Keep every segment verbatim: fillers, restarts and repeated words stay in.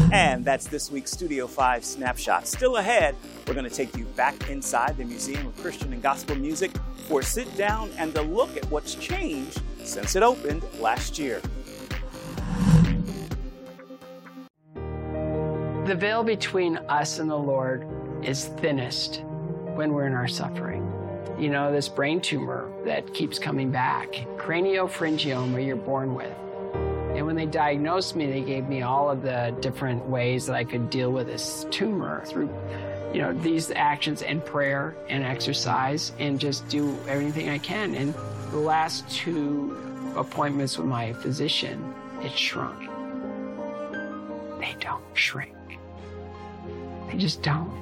And that's this week's Studio five Snapshot. Still ahead, we're going to take you back inside the Museum of Christian and Gospel Music for a sit down and a look at what's changed since it opened last year. The veil between us and the Lord is thinnest when we're in our suffering. You know, this brain tumor that keeps coming back, craniopharyngioma you're born with. And when they diagnosed me, they gave me all of the different ways that I could deal with this tumor through, you know, these actions and prayer and exercise and just do everything I can. And the last two appointments with my physician, it shrunk. They don't shrink. They just don't.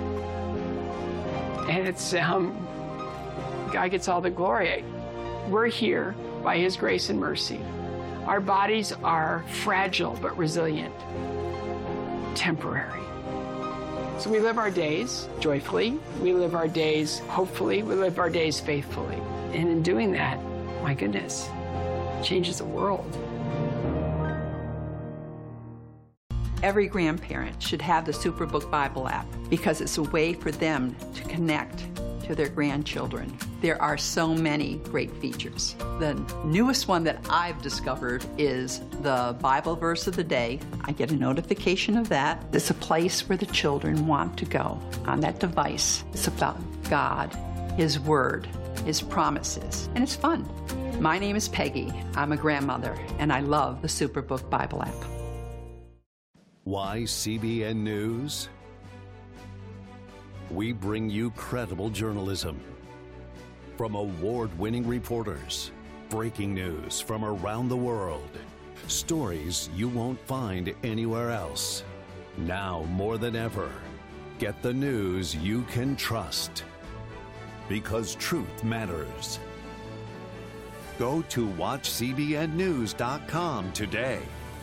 And it's, um, God gets all the glory. We're here by His grace and mercy. Our bodies are fragile but resilient, temporary. So we live our days joyfully. We live our days hopefully. We live our days faithfully. And in doing that, my goodness, it changes the world. Every grandparent should have the Superbook Bible app because it's a way for them to connect to their grandchildren. There are so many great features. The newest one that I've discovered is the Bible verse of the day. I get a notification of that. It's a place where the children want to go on that device. It's about God, His Word, His promises, and it's fun. My name is Peggy. I'm a grandmother, and I love the Superbook Bible app. Why C B N News? We bring you credible journalism from award-winning reporters, breaking news from around the world, stories you won't find anywhere else. Now more than ever, get the news you can trust, because truth matters. Go to watch C B N news dot com today.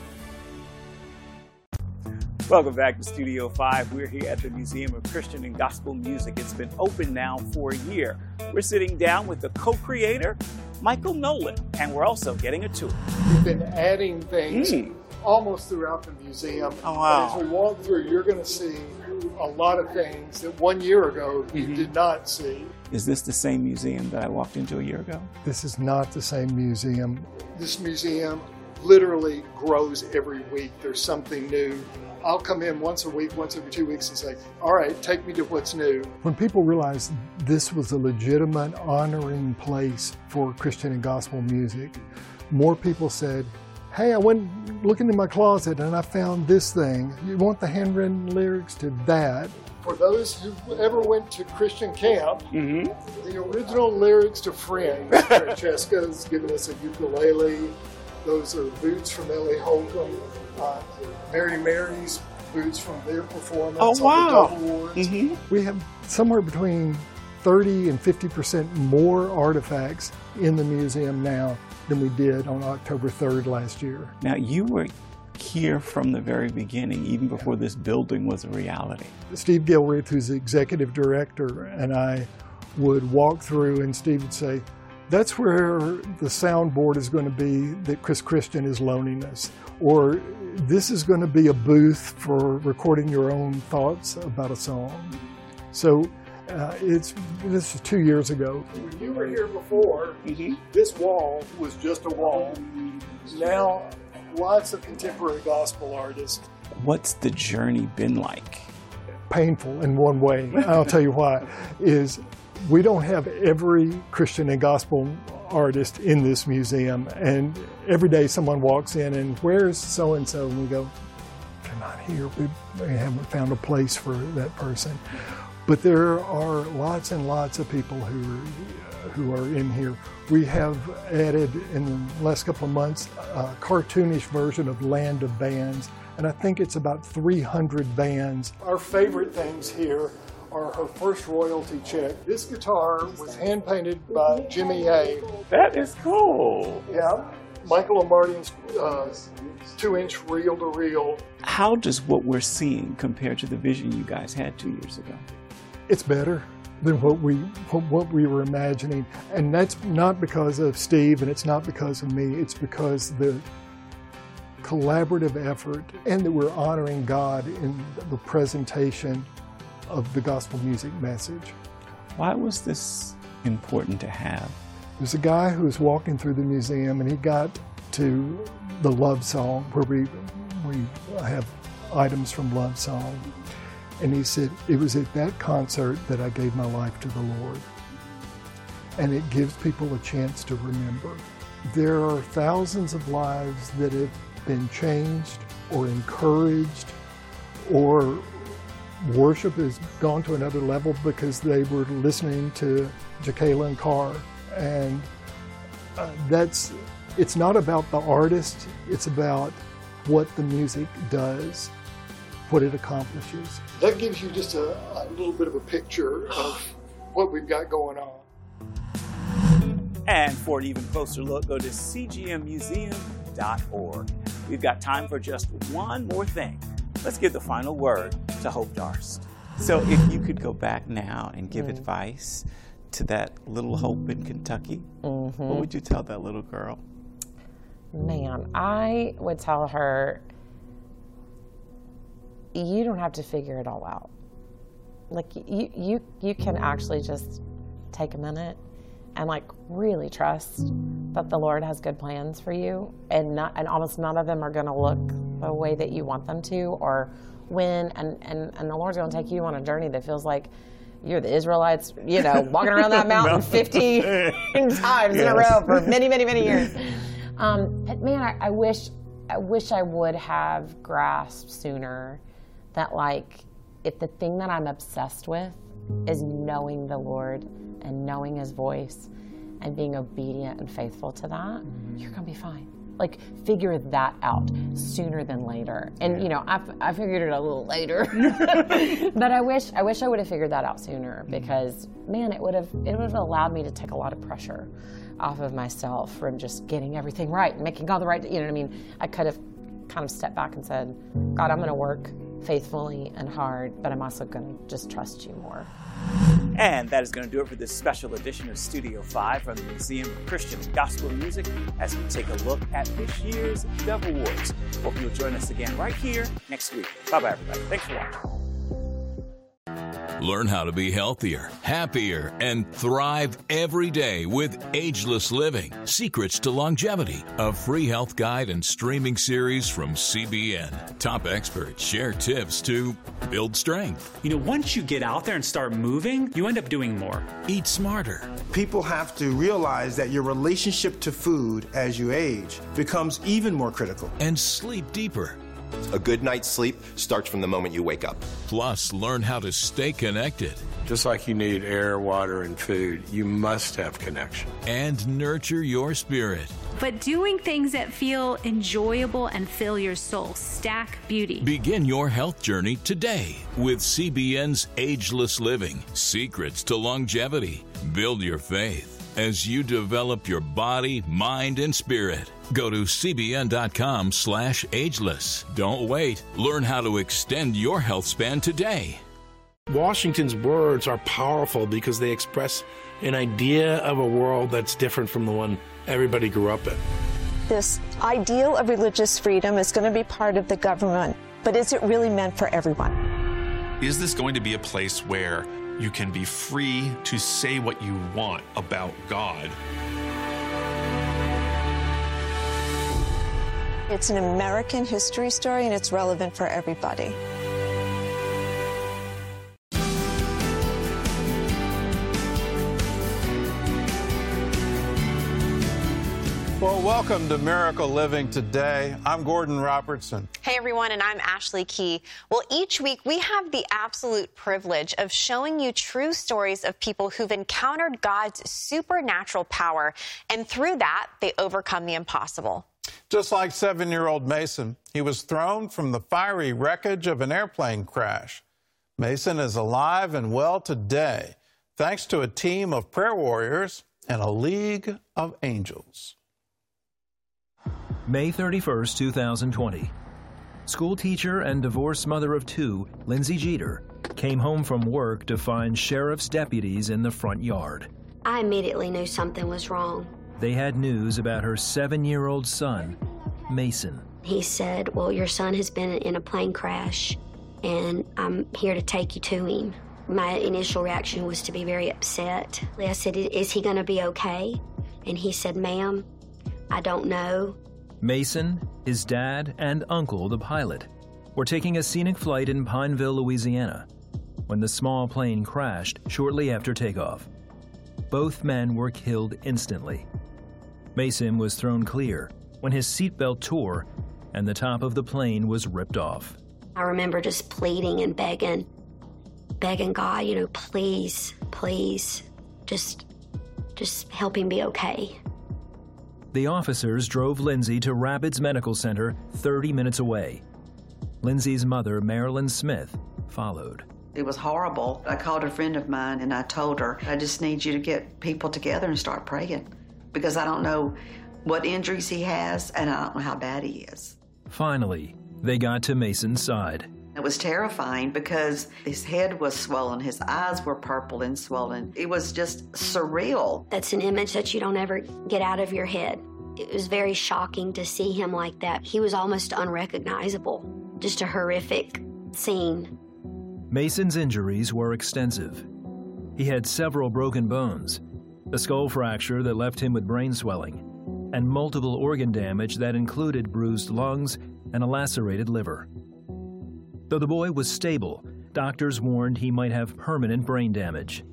Welcome back to Studio five. We're here at the Museum of Christian and Gospel Music. It's been open now for a year. We're sitting down with the co-creator, Michael Nolan, and we're also getting a tour. We've been adding things Mm. almost throughout the museum. Oh, wow. As we walk through, you're going to see a lot of things that one year ago you Mhm. did not see. Is this the same museum that I walked into a year ago? This is not the same museum. This museum literally grows every week. There's something new. I'll come in once a week, once every two weeks and say, all right, take me to what's new. When people realized this was a legitimate, honoring place for Christian and gospel music, more people said, hey, I went looking in my closet and I found this thing. You want the handwritten lyrics to that? For those who ever went to Christian camp, mm-hmm. the original lyrics to Friends, Francesca's given us a ukulele. Those are boots from Ellie Holcomb. Uh, Mary Mary's boots from their performance oh, wow. on the Double Awards. Mm-hmm. We have somewhere between thirty and fifty percent more artifacts in the museum now than we did on October third last year. Now, you were here from the very beginning, even before this building was a reality. Steve Gilreath, who's the executive director, and I would walk through and Steve would say, that's where the soundboard is going to be that Chris Christian is loneliness. Or this is going to be a booth for recording your own thoughts about a song. So uh, it's this is two years ago. When you were here before, mm-hmm. this wall was just a wall. Now, lots of contemporary gospel artists. What's the journey been like? Painful in one way. I'll tell you why. Is we don't have every Christian and gospel artist in this museum, and every day someone walks in and where's so-and-so, and we go, they're not here. We, we haven't found a place for that person. But there are lots and lots of people who are, who are in here. We have added in the last couple of months a cartoonish version of Land of Bands, and I think it's about three hundred bands. Our favorite things here are her first royalty check. This guitar was hand-painted by Jimmy A. That is cool. Yeah. Michael O'Martin's uh, two-inch reel-to-reel. How does what we're seeing compare to the vision you guys had two years ago? It's better than what we what we were imagining. And that's not because of Steve, and it's not because of me. It's because the collaborative effort, and that we're honoring God in the presentation of the gospel music message. Why was this important to have? There's a guy who was walking through the museum, and he got to the love song, where we, we have items from love song. And he said, it was at that concert that I gave my life to the Lord. And it gives people a chance to remember. There are thousands of lives that have been changed or encouraged, or worship has gone to another level because they were listening to Jekalyn Carr. And uh, that's, it's not about the artist, it's about what the music does, what it accomplishes. That gives you just a, a little bit of a picture of what we've got going on. And for an even closer look, go to c g m museum dot org. We've got time for just one more thing. Let's give the final word to Hope Darst. So if you could go back now and give mm. advice to that little Hope in Kentucky, mm-hmm. what would you tell that little girl? Man, I would tell her, you don't have to figure it all out. Like, you, you, you can actually just take a minute and like really trust that the Lord has good plans for you, and not, and almost none of them are going to look the way that you want them to or win. And, and, and the Lord's going to take you on a journey that feels like you're the Israelites, you know, walking around that mountain fifty times yes. in a row for many, many, many years. Um, man, I, I wish, I wish I would have grasped sooner that, like, if the thing that I'm obsessed with is knowing the Lord and knowing His voice and being obedient and faithful to that, mm-hmm. you're gonna be fine. Like, figure that out sooner than later. And, yeah. you know, I, I figured it a little later, but I wish I wish I would have figured that out sooner, because, man, it would have it would have allowed me to take a lot of pressure off of myself from just getting everything right and making all the right, you know what I mean? I could have kind of stepped back and said, God, I'm gonna work faithfully and hard, but I'm also gonna just trust you more. And that is going to do it for this special edition of Studio five from the Museum of Christian and Gospel Music as we take a look at this year's Dove Awards. Hope you'll join us again right here next week. Bye-bye, everybody. Thanks for watching. Learn how to be healthier, happier, and thrive every day with Ageless Living, Secrets to Longevity, a free health guide and streaming series from C B N. Top experts share tips to build strength. You know, once you get out there and start moving, you end up doing more. Eat smarter. People have to realize that your relationship to food as you age becomes even more critical. And sleep deeper. A good night's sleep starts from the moment you wake up. Plus, learn how to stay connected. Just like you need air, water, and food, you must have connection. And nurture your spirit. But doing things that feel enjoyable and fill your soul. Stack Beauty. Begin your health journey today with C B N's Ageless Living, Secrets to Longevity. Build your faith as you develop your body, mind, and spirit. Go to cbn.com slash ageless. Don't wait. Learn how to extend your health span today. Washington's words are powerful because they express an idea of a world that's different from the one everybody grew up in. This ideal of religious freedom is going to be part of the government, but is it really meant for everyone? Is this going to be a place where you can be free to say what you want about God? It's an American history story, and it's relevant for everybody. Well, welcome to Miracle Living Today. I'm Gordon Robertson. Hey, everyone, and I'm Ashley Key. Well, each week we have the absolute privilege of showing you true stories of people who've encountered God's supernatural power, and through that, they overcome the impossible. Just like seven-year-old Mason, he was thrown from the fiery wreckage of an airplane crash. Mason is alive and well today, thanks to a team of prayer warriors and a league of angels. May thirty-first, two thousand twenty. School teacher and divorced mother of two, Lindsay Jeter, came home from work to find sheriff's deputies in the front yard. I immediately knew something was wrong. They had news about her seven-year-old son, Mason. He said, well, your son has been in a plane crash, and I'm here to take you to him. My initial reaction was to be very upset. I said, is he going to be okay? And he said, ma'am, I don't know. Mason, his dad, and uncle, the pilot, were taking a scenic flight in Pineville, Louisiana, when the small plane crashed shortly after takeoff. Both men were killed instantly. Mason was thrown clear when his seatbelt tore and the top of the plane was ripped off. I remember just pleading and begging, begging God, you know, please, please, just, just help him be okay. The officers drove Lindsay to Rapids Medical Center thirty minutes away. Lindsay's mother, Marilyn Smith, followed. It was horrible. I called a friend of mine and I told her, I just need you to get people together and start praying because I don't know what injuries he has and I don't know how bad he is. Finally, they got to Mason's side. It was terrifying because his head was swollen, his eyes were purple and swollen. It was just surreal. That's an image that you don't ever get out of your head. It was very shocking to see him like that. He was almost unrecognizable. Just a horrific scene. Mason's injuries were extensive. He had several broken bones, a skull fracture that left him with brain swelling, and multiple organ damage that included bruised lungs and a lacerated liver. Though the boy was stable, doctors warned he might have permanent brain damage.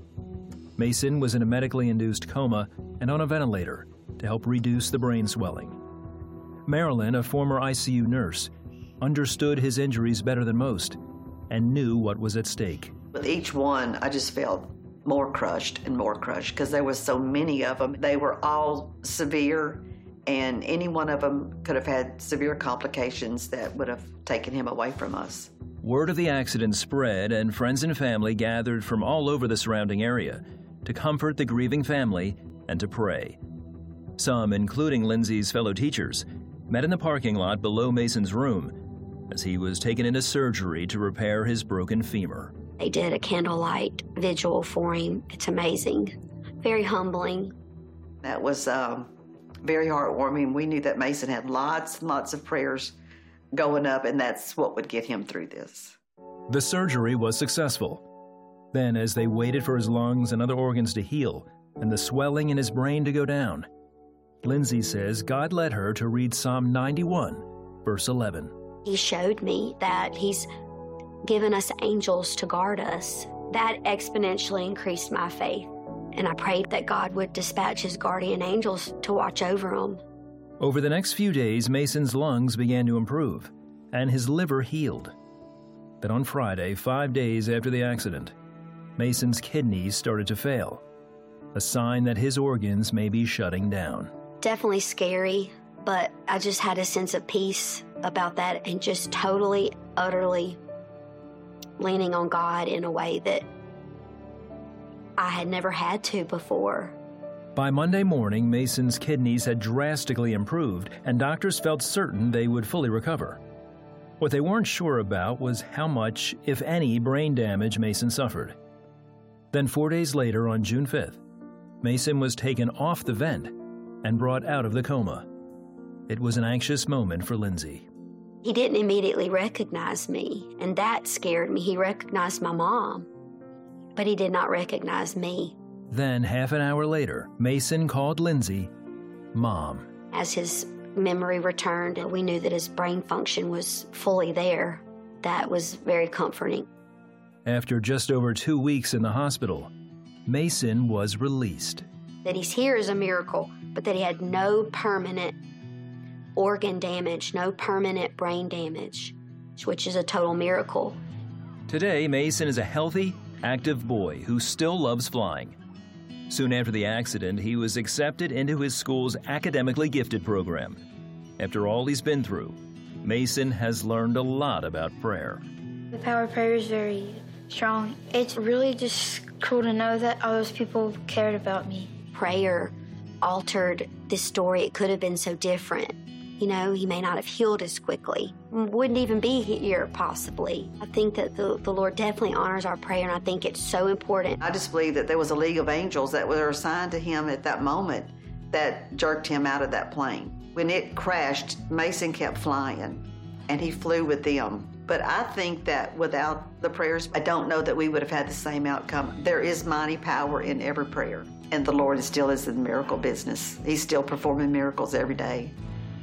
Mason was in a medically induced coma and on a ventilator to help reduce the brain swelling. Marilyn, a former I C U nurse, understood his injuries better than most and knew what was at stake. With each one, I just felt more crushed and more crushed because there was so many of them. They were all severe, and any one of them could have had severe complications that would have taken him away from us. Word of the accident spread, and friends and family gathered from all over the surrounding area to comfort the grieving family and to pray. Some, including Lindsay's fellow teachers, met in the parking lot below Mason's room as he was taken into surgery to repair his broken femur. They did a candlelight vigil for him. It's amazing. Very humbling. That was um, very heartwarming. We knew that Mason had lots and lots of prayers going up, and that's what would get him through this. The surgery was successful. Then, as they waited for his lungs and other organs to heal and the swelling in his brain to go down, Lindsay says God led her to read Psalm ninety-one, verse eleven. He showed me that he's given us angels to guard us. That exponentially increased my faith. And I prayed that God would dispatch his guardian angels to watch over him. Over the next few days, Mason's lungs began to improve, and his liver healed. Then on Friday, five days after the accident, Mason's kidneys started to fail, a sign that his organs may be shutting down. Definitely scary, but I just had a sense of peace about that and just totally, utterly leaning on God in a way that I had never had to before. By Monday morning, Mason's kidneys had drastically improved, and doctors felt certain they would fully recover. What they weren't sure about was how much, if any, brain damage Mason suffered. Then four days later, on June fifth, Mason was taken off the vent and brought out of the coma. It was an anxious moment for Lindsay. He didn't immediately recognize me, and that scared me. He recognized my mom, but he did not recognize me. Then, half an hour later, Mason called Lindsay Mom. As his memory returned, and we knew that his brain function was fully there. That was very comforting. After just over two weeks in the hospital, Mason was released. That he's here is a miracle, but that he had no permanent organ damage, no permanent brain damage, which is a total miracle. Today, Mason is a healthy, active boy who still loves flying. Soon after the accident, he was accepted into his school's academically gifted program. After all he's been through, Mason has learned a lot about prayer. The power of prayer is very strong. It's really just cool to know that all those people cared about me. Prayer altered this story. It could have been so different. You know, he may not have healed as quickly. Wouldn't even be here, possibly. I think that the, the Lord definitely honors our prayer, and I think it's so important. I just believe that there was a league of angels that were assigned to him at that moment that jerked him out of that plane. When it crashed, Mason kept flying, and he flew with them. But I think that without the prayers, I don't know that we would have had the same outcome. There is mighty power in every prayer, and the Lord is still is in the miracle business. He's still performing miracles every day.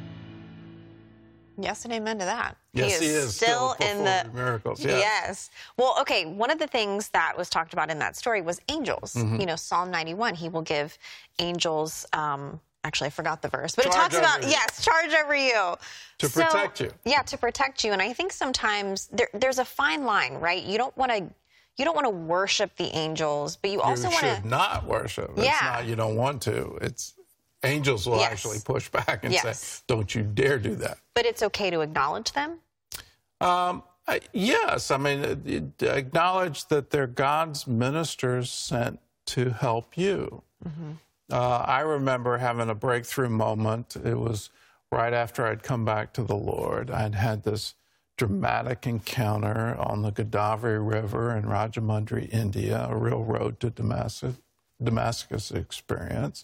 Yes, and amen to that. Yes, he is, he is still, still in the miracles. Yes. yes. Well, okay. One of the things that was talked about in that story was angels. Mhm. You know, Psalm ninety-one. He will give angels. Um, actually, I forgot the verse, but Charge it talks about over you. yes, charge over you To So, protect you. Yeah, to protect you. And I think sometimes there, there's a fine line, right? You don't want to. You don't want to worship the angels, but you also you want should to. not worship. It's Yeah. not you don't want to. It's angels will Yes. actually push back and Yes. say, "Don't you dare do that." But it's okay to acknowledge them. Um, I- yes, I mean, it- it- acknowledge that they're God's ministers sent to help you. Uh, I remember having a breakthrough moment. It was right after I'd come back to the Lord. I'd had this dramatic encounter on the Godavari River in Rajahmundry, India, a real road to Damascus, Damascus experience.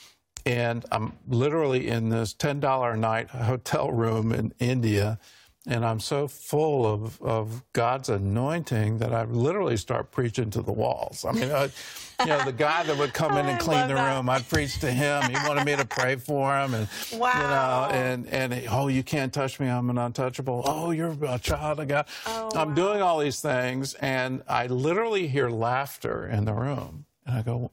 And I'm literally in this ten dollars a night hotel room in India, and I'm so full of, of God's anointing that I literally start preaching to the walls. I mean, I, you know, the guy that would come in and clean the room, I'd preach to him. He wanted me to pray for him, and wow. you know, and and he, oh, you can't touch me, I'm an untouchable. Oh, you're a child of God. Oh, I'm wow. doing all these things, and I literally hear laughter in the room, and I go,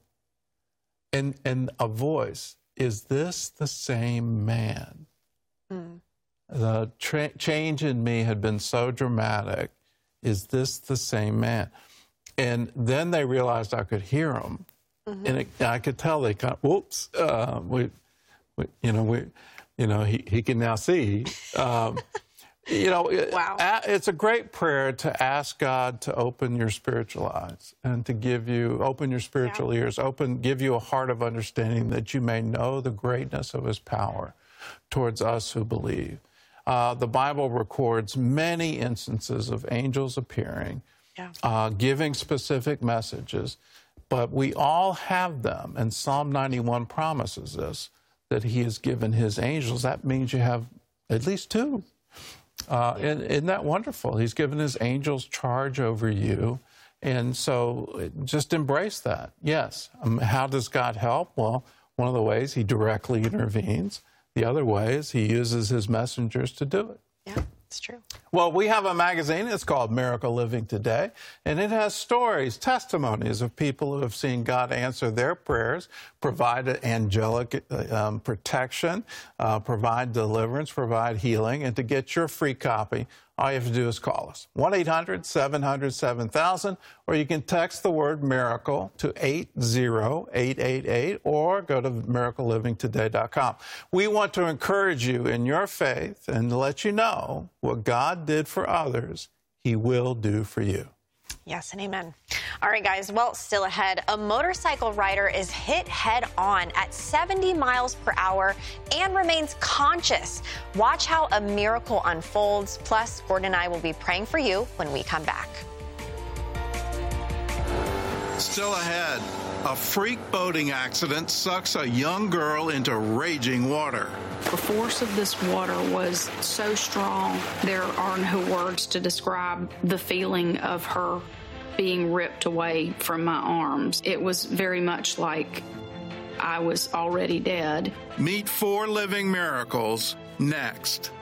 and and a voice. Is this the same man? Mm. The tra- change in me had been so dramatic. Is this the same man? And then they realized I could hear them, Mm-hmm. and it, I could tell they kind of, whoops, uh, we, we, you know, we, you know, he he can now see. Um, you know, Wow. a- it's a great prayer to ask God to open your spiritual eyes and to give you, open your spiritual ears, open, give you a heart of understanding that you may know the greatness of his power towards us who believe. Uh, the Bible records many instances of angels appearing, Yeah. uh, giving specific messages, but we all have them. And Psalm ninety-one promises us that he has given his angels. That means you have at least two. Uh, and, isn't that wonderful? He's given his angels charge over you. And so just embrace that. Yes. Um, how does God help? Well, one of the ways he directly intervenes. The other way is he uses his messengers to do it. Yeah, it's true. Well, we have a magazine. It's called Miracle Living Today, and it has stories, testimonies of people who have seen God answer their prayers, provide angelic um, protection, uh, provide deliverance, provide healing. And to get your free copy, all you have to do is call us, one eight hundred seven hundred seven thousand, or you can text the word miracle to eight zero eight eight eight, or go to miracle living today dot com. We want to encourage you in your faith and to let you know what God did for others, he will do for you. Yes, and amen. All right, guys. Well, still ahead, a motorcycle rider is hit head on at seventy miles per hour and remains conscious. Watch how a miracle unfolds. Plus, Gordon and I will be praying for you when we come back. Still ahead, a freak boating accident sucks a young girl into raging water. The force of this water was so strong, there are no words to describe the feeling of her being ripped away from my arms. It was very much like I was already dead. Meet four living miracles next.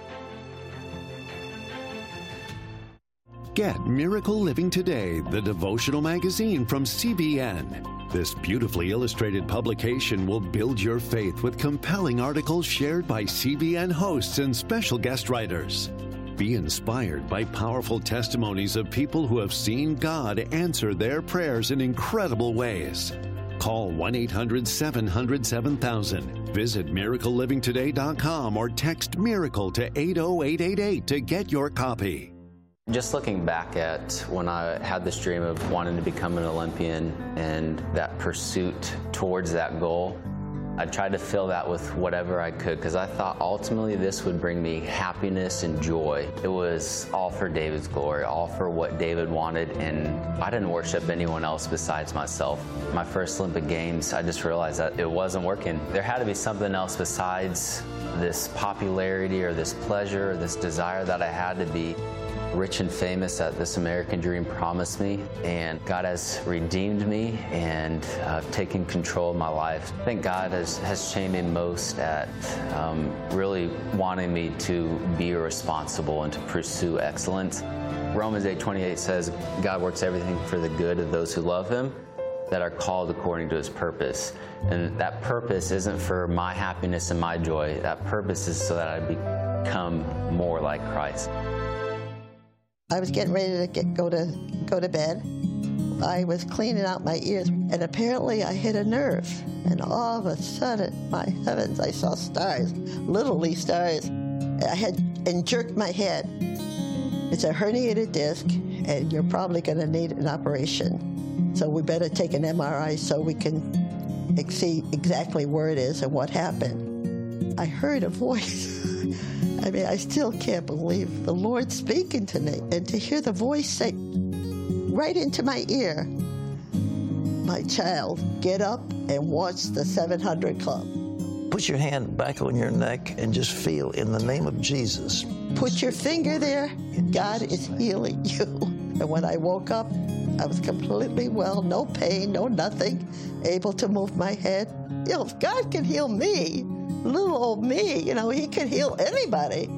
Get Miracle Living Today, the devotional magazine from C B N. This beautifully illustrated publication will build your faith with compelling articles shared by C B N hosts and special guest writers. Be inspired by powerful testimonies of people who have seen God answer their prayers in incredible ways. Call one eight hundred seven hundred seven thousand. Visit miracle living today dot com or text MIRACLE to eight oh eight eight eight to get your copy. Just looking back at when I had this dream of wanting to become an Olympian and that pursuit towards that goal, I tried to fill that with whatever I could because I thought ultimately this would bring me happiness and joy. It was all for David's glory, all for what David wanted, and I didn't worship anyone else besides myself. My first Olympic Games, I just realized that it wasn't working. There had to be something else besides this popularity or this pleasure or this desire that I had to be rich and famous that this American dream promised me, and God has redeemed me and uh, taken control of my life. I think God has, has changed me most at um, really wanting me to be responsible and to pursue excellence. Romans eight twenty-eight says, God works everything for the good of those who love him, that are called according to his purpose. And that purpose isn't for my happiness and my joy. That purpose is so that I become more like Christ. I was getting ready to get, go to go to bed. I was cleaning out my ears, and apparently I hit a nerve. And all of a sudden, my heavens, I saw stars, literally stars. I had and jerked my head. It's a herniated disc, and you're probably going to need an operation. So we better take an M R I so we can see exactly where it is and what happened. I heard a voice. I mean, I still can't believe the Lord speaking to me, and to hear the voice say right into my ear, my child, get up and watch the seven hundred Club. Put your hand back on your neck and just feel in the name of Jesus. Put your finger there. God is healing you. And when I woke up, I was completely well, no pain, no nothing, able to move my head. You know, if God can heal me, little old me, you know, he can heal anybody.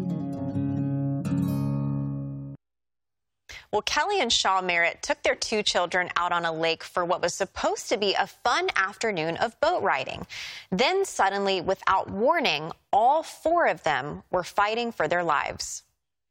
Well, Kelly and Shaw Merritt took their two children out on a lake for what was supposed to be a fun afternoon of boat riding. Then suddenly, without warning, all four of them were fighting for their lives.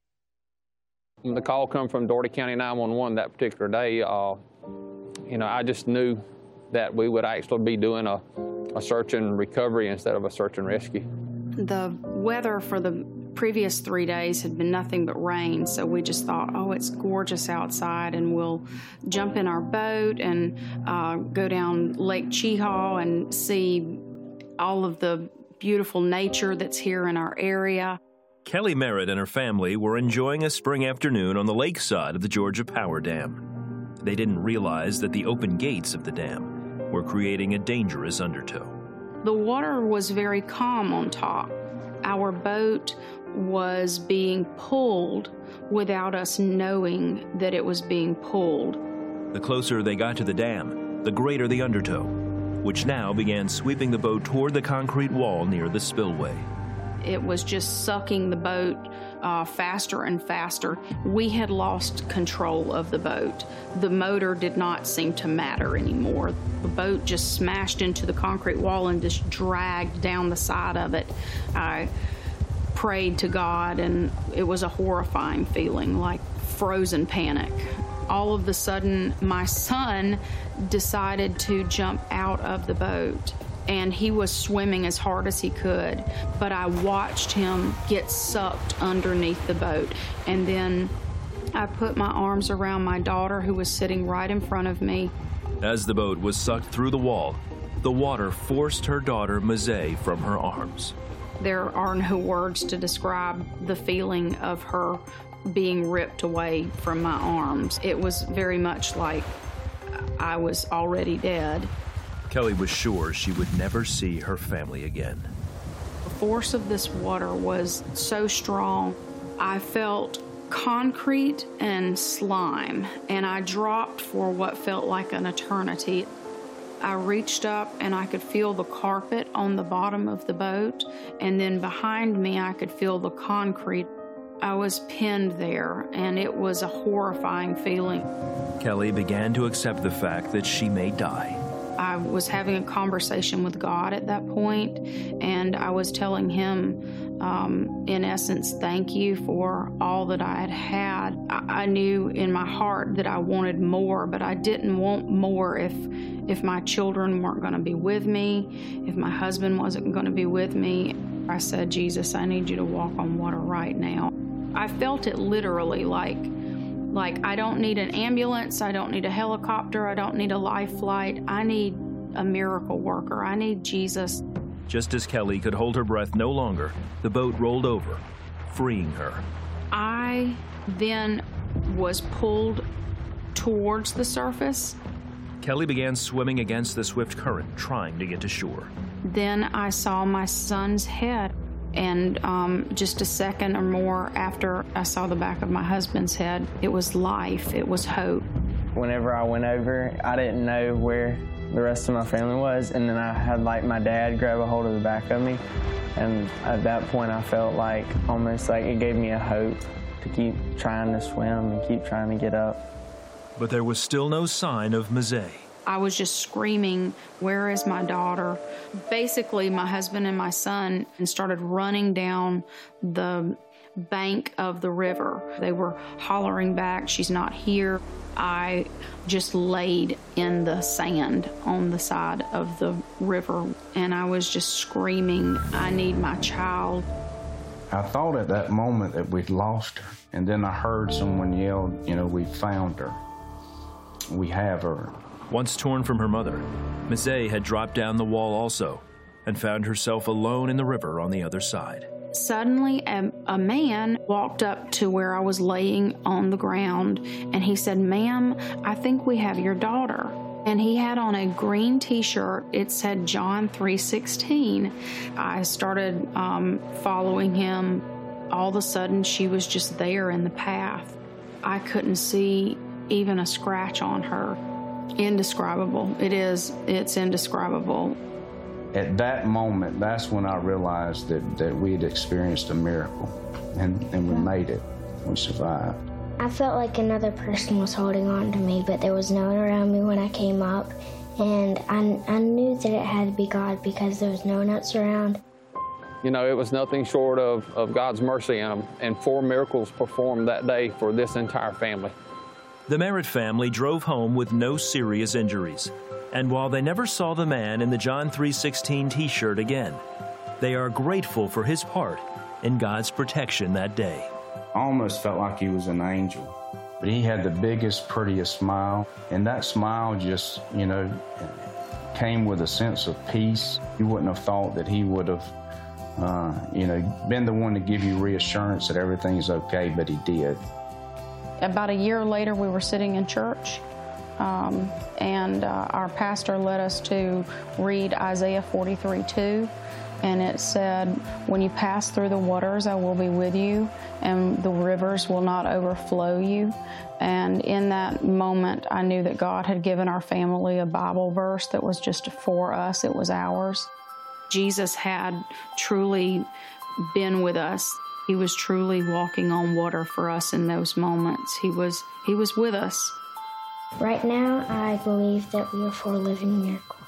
The call come from Doherty County nine one one that particular day. Uh, you know, I just knew that we would actually be doing a, a search and recovery instead of a search and rescue. The weather for the previous three days had been nothing but rain, so we just thought, oh, it's gorgeous outside, and we'll jump in our boat and uh, go down Lake Cheehaw and see all of the beautiful nature that's here in our area. Kelly Merritt and her family were enjoying a spring afternoon on the lakeside of the Georgia Power Dam. They didn't realize that the open gates of the dam were creating a dangerous undertow. The water was very calm on top. Our boat was being pulled without us knowing that it was being pulled. The closer they got to the dam, the greater the undertow, which now began sweeping the boat toward the concrete wall near the spillway. It was just sucking the boat uh, faster and faster. We had lost control of the boat. The motor did not seem to matter anymore. The boat just smashed into the concrete wall and just dragged down the side of it. I prayed to God, and it was a horrifying feeling, like frozen panic. All of a sudden, my son decided to jump out of the boat, and he was swimming as hard as he could, but I watched him get sucked underneath the boat. And then I put my arms around my daughter, who was sitting right in front of me. As the boat was sucked through the wall, the water forced her daughter, Mazay, from her arms. There are no words to describe the feeling of her being ripped away from my arms. It was very much like I was already dead. Kelly was sure she would never see her family again. The force of this water was so strong. I felt concrete and slime, and I dropped for what felt like an eternity. I reached up and I could feel the carpet on the bottom of the boat, and then behind me I could feel the concrete. I was pinned there, and it was a horrifying feeling. Kelly began to accept the fact that she may die. I was having a conversation with God at that point, and I was telling him, um, in essence, thank you for all that I had had. I, I knew in my heart that I wanted more, but I didn't want more if, if my children weren't going to be with me, if my husband wasn't going to be with me. I said, Jesus, I need you to walk on water right now. I felt it literally like, like I don't need an ambulance, I don't need a helicopter, I don't need a life flight. I need a miracle worker. I need Jesus. Just as Kelly could hold her breath no longer, the boat rolled over, freeing her. I then was pulled towards the surface. Kelly began swimming against the swift current, trying to get to shore. Then I saw my son's head, and um, just a second or more after I saw the back of my husband's head, it was life, it was hope. Whenever I went over, I didn't know where the rest of my family was, and then I had like my dad grab a hold of the back of me, and at that point I felt like almost like it gave me a hope to keep trying to swim and keep trying to get up. But there was still no sign of Mzee. I was just screaming, "Where is my daughter?" Basically, my husband and my son started running down the bank of the river. They were hollering back, "She's not here." I just laid in the sand on the side of the river, and I was just screaming, "I need my child." I thought at that moment that we'd lost her, and then I heard someone yell, you know, "We found her. We have her." Once torn from her mother, Mzee had dropped down the wall also and found herself alone in the river on the other side. Suddenly, a, a man walked up to where I was laying on the ground, and he said, "Ma'am, I think we have your daughter." And he had on a green T-shirt. It said John three sixteen. I started um, following him. All of a sudden, she was just there in the path. I couldn't see even a scratch on her. Indescribable. It is. It's indescribable. At that moment, that's when I realized that, that we had experienced a miracle, and, and we made it. We survived. I felt like another person was holding on to me, but there was no one around me when I came up, and I, I knew that it had to be God because there was no one else around. You know, it was nothing short of, of God's mercy, and, and four miracles performed that day for this entire family. The Merritt family drove home with no serious injuries. And while they never saw the man in the John three sixteen T-shirt again, they are grateful for his part in God's protection that day. I almost felt like he was an angel. But he had the biggest, prettiest smile, and that smile just, you know, came with a sense of peace. You wouldn't have thought that he would have, uh, you know, been the one to give you reassurance that everything's okay, but he did. About a year later, we were sitting in church, um, and uh, our pastor led us to read Isaiah forty-three two, and it said, "When you pass through the waters, I will be with you, and the rivers will not overflow you." And in that moment, I knew that God had given our family a Bible verse that was just for us. It was ours. Jesus had truly been with us. He was truly walking on water for us in those moments. He was, he was with us. Right now, I believe that we are four living miracles.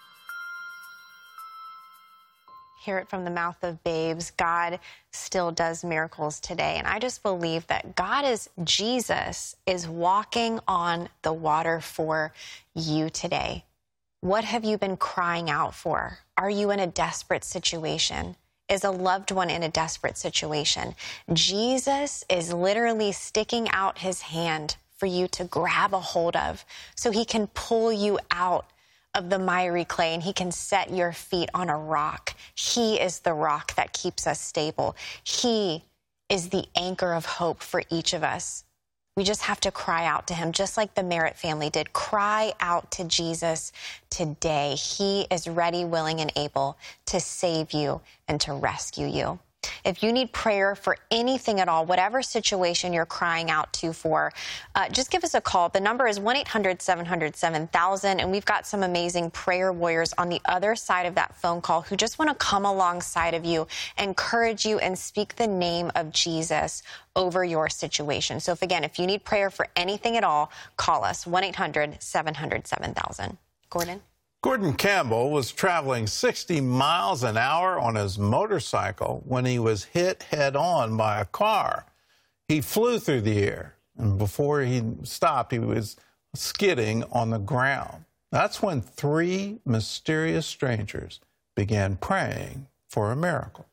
Hear it from the mouth of babes. God still does miracles today. And I just believe that God is, Jesus is walking on the water for you today. What have you been crying out for? Are you in a desperate situation? Is a loved one in a desperate situation? Jesus is literally sticking out his hand for you to grab a hold of so he can pull you out of the miry clay and he can set your feet on a rock. He is the rock that keeps us stable. He is the anchor of hope for each of us. We just have to cry out to him, just like the Merritt family did. Cry out to Jesus today. He is ready, willing, and able to save you and to rescue you. If you need prayer for anything at all, whatever situation you're crying out to for, uh, just give us a call. The number is one eight hundred seven hundred seven thousand, and we've got some amazing prayer warriors on the other side of that phone call who just want to come alongside of you, encourage you, and speak the name of Jesus over your situation. So if, again, if you need prayer for anything at all, call us, one eight hundred seven hundred seven thousand. Gordon? Gordon Campbell was traveling sixty miles an hour on his motorcycle when he was hit head-on by a car. He flew through the air, and before he stopped, he was skidding on the ground. That's when three mysterious strangers began praying for a miracle.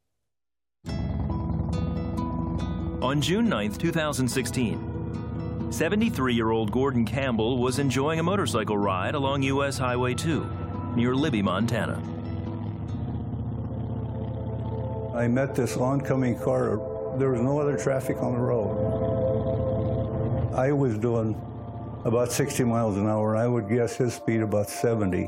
On June ninth, two thousand sixteen, seventy-three-year-old Gordon Campbell was enjoying a motorcycle ride along U S Highway two near Libby, Montana. I met this oncoming car. There was no other traffic on the road. I was doing about sixty miles an hour. I would guess his speed about seventy.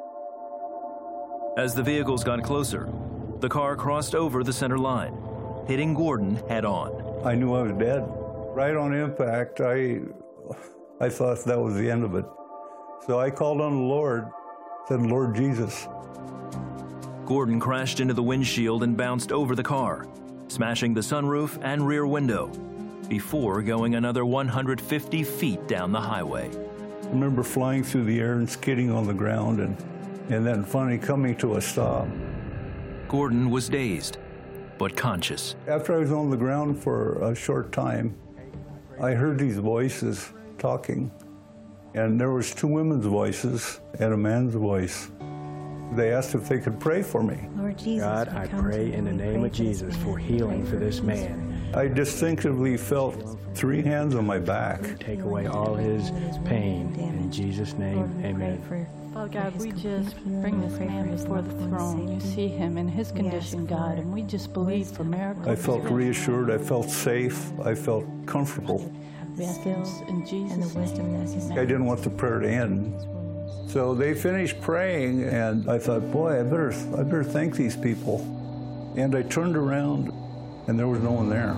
As the vehicles got closer, the car crossed over the center line, hitting Gordon head on. I knew I was dead. Right on impact, I, I thought that was the end of it. So I called on the Lord, said, Lord Jesus. Gordon crashed into the windshield and bounced over the car, smashing the sunroof and rear window, before going another one hundred fifty feet down the highway. I remember flying through the air and skidding on the ground and, and then finally coming to a stop. Gordon was dazed, but conscious. After I was on the ground for a short time, I heard these voices talking, and there was two women's voices and a man's voice. They asked if they could pray for me. Lord Jesus, God, I pray in the name of Jesus for healing for this man. I distinctively felt three hands on my back. Take away all his pain. In Jesus' name, amen. Father God, we just bring this man before the throne. You see him in his condition, God, and we just believe for miracles. I felt reassured. I felt safe. I felt comfortable. We ask this in Jesus' name. I didn't want the prayer to end. So they finished praying, and I thought, boy, I better, I better thank these people. And I turned around, and there was no one there.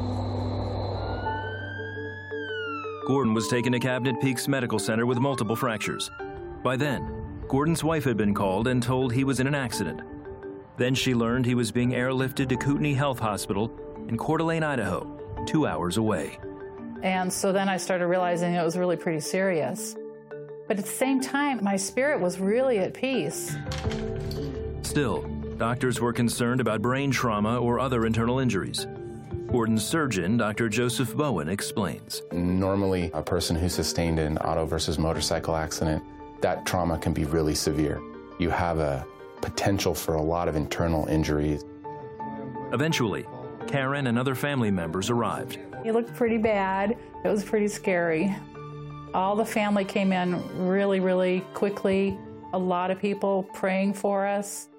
Gordon was taken to Cabinet Peaks Medical Center with multiple fractures. By then, Gordon's wife had been called and told he was in an accident. Then she learned he was being airlifted to Kootenai Health Hospital in Coeur d'Alene, Idaho, two hours away. And so then I started realizing it was really pretty serious. But at the same time, my spirit was really at peace. Still, doctors were concerned about brain trauma or other internal injuries. Gordon's surgeon, Doctor Joseph Bowen, explains. Normally, a person who sustained an auto versus motorcycle accident, that trauma can be really severe. You have a potential for a lot of internal injuries. Eventually, Karen and other family members arrived. He looked pretty bad. It was pretty scary. All the family came in really, really quickly. A lot of people praying for us.